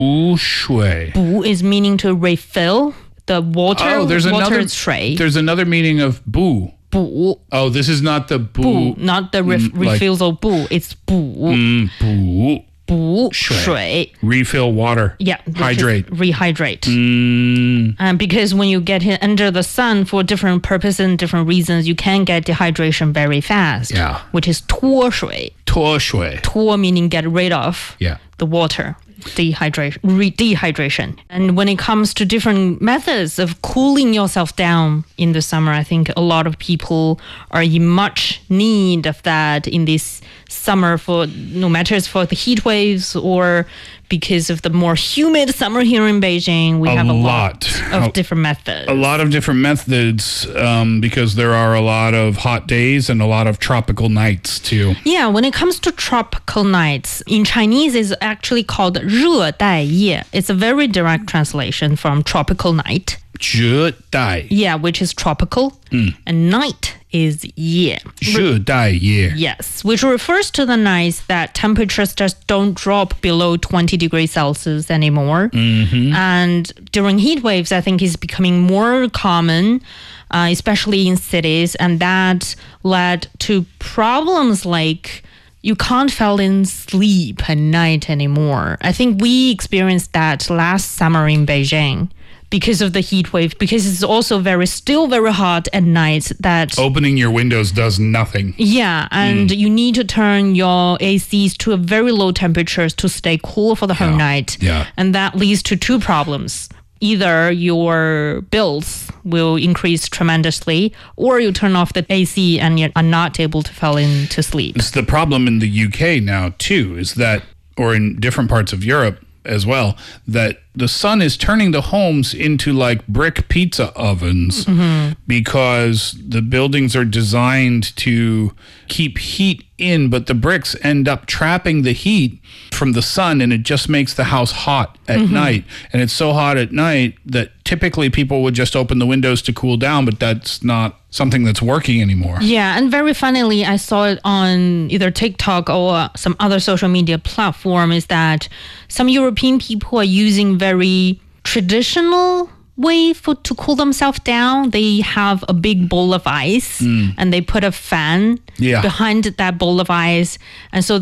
补水. 补 is meaning to refill the water. Oh, there's water another 水. There's another meaning of 补. 补. Oh, this is not the 补, bu. not the refusal 补. It's 补. 补补水. Refill water. Yeah. Hydrate. Rehydrate. Mm. Because when you get it under the sun for different purposes and different reasons, you can get dehydration very fast. Yeah. Which is 脱水. 脱水. 脱 meaning get rid of Yeah. the water. Dehydration. And when it comes to different methods of cooling yourself down in the summer, I think a lot of people are in much need of that in this summer, for no matter it's for the heat waves or because of the more humid summer here in Beijing. We have a lot of different methods. A lot of different methods because there are a lot of hot days and a lot of tropical nights too. Yeah, when it comes to tropical nights, in Chinese it's actually called 热带夜. It's a very direct translation from tropical night. 热带. Yeah, which is tropical. And night is 夜. 热带夜. Yes, which refers to the nights that temperatures just don't drop below 20 degrees Celsius anymore. And during heat waves, I think it's becoming more common, especially in cities. And that led to problems like you can't fall in sleep at night anymore. I think we experienced that last summer in Beijing because of the heat wave, because it's also still very hot at night. That opening your windows does nothing. Yeah, and you need to turn your ACs to a very low temperatures to stay cool for the whole night. Yeah. And that leads to two problems. Either your bills will increase tremendously, or you turn off the AC and you are not able to fall into sleep. It's the problem in the UK now too, is that, or in different parts of Europe as well, that the sun is turning the homes into like brick pizza ovens because the buildings are designed to keep heat in, but the bricks end up trapping the heat from the sun, and it just makes the house hot at night. And it's so hot at night that typically people would just open the windows to cool down, but that's not something that's working anymore. Yeah, and very funnily, I saw it on either TikTok or some other social media platform, is that some European people are using very traditional way to cool themselves down. They have a big bowl of ice and they put a fan behind that bowl of ice, and so